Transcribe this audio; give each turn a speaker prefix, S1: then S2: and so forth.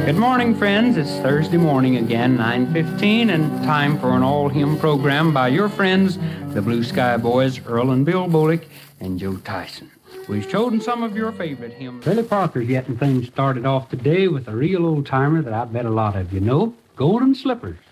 S1: Good morning, friends. It's Thursday morning again, 9:15, and time for an all-hymn program by your friends, the Blue Sky Boys, Earl and Bill Bullock, and Joe Tyson. We've chosen some of your favorite hymns. Billy Parker's getting things started off today with a real old-timer that I bet a lot of you know, Golden Slippers.